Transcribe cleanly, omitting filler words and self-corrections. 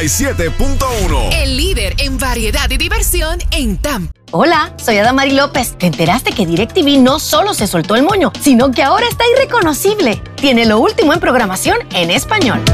7.1. El líder en variedad y diversión en Tampa. Hola, soy Adamari López. ¿Te enteraste que DirecTV no solo se soltó el moño, sino que ahora está irreconocible? Tiene lo último en programación en español.